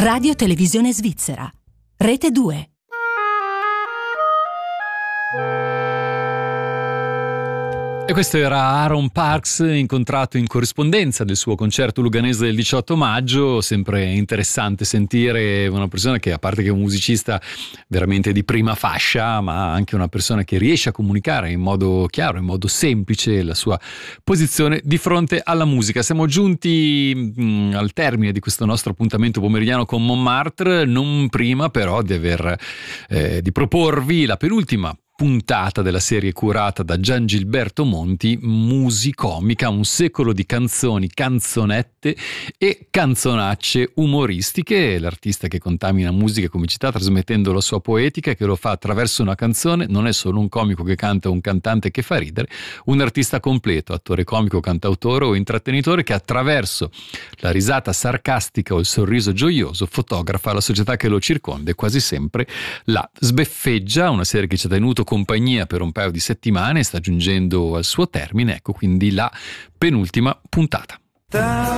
Radio Televisione Svizzera, Rete 2. E questo era Aaron Parks, incontrato in corrispondenza del suo concerto luganese del 18 maggio. Sempre interessante sentire una persona che, a parte che è un musicista veramente di prima fascia, ma anche una persona che riesce a comunicare in modo chiaro, in modo semplice la sua posizione di fronte alla musica. Siamo giunti al termine di questo nostro appuntamento pomeridiano con Montmartre, non prima però di proporvi la penultima puntata della serie curata da Gian Gilberto Monti, Musicomica, un secolo di canzoni, canzonette e canzonacce umoristiche. L'artista che contamina musica e comicità trasmettendo la sua poetica e che lo fa attraverso una canzone non è solo un comico che canta o un cantante che fa ridere, un artista completo, attore comico, cantautore o intrattenitore che attraverso la risata sarcastica o il sorriso gioioso fotografa la società che lo circonda e quasi sempre la sbeffeggia. Una serie che ci ha tenuto compagnia per un paio di settimane sta giungendo al suo termine, ecco quindi la penultima puntata.